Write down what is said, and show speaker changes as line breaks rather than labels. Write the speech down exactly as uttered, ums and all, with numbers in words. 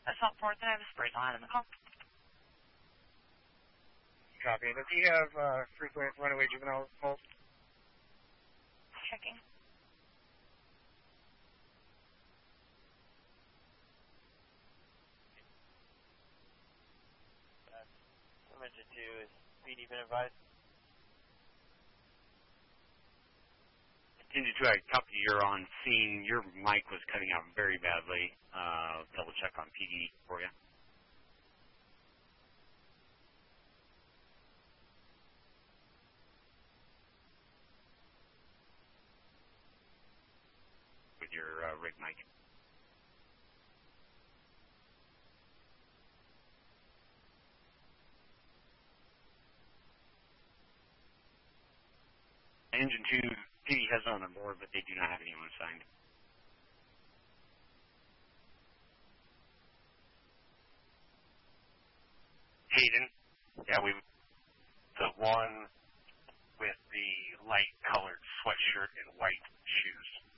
Assault fourth, and I have a spray on in the call.
Copy. Does he have uh, frequent runaway juvenile calls?
Checking.
Dimension two is P D been advised?
Continue to I copy. You're on scene. Your mic was cutting out very badly. Uh, double check on P D for you. With your uh, rig mic. Engine two, P D has it on their board, but they do not have anyone assigned.
Hayden, yeah, we the one with the light colored sweatshirt and white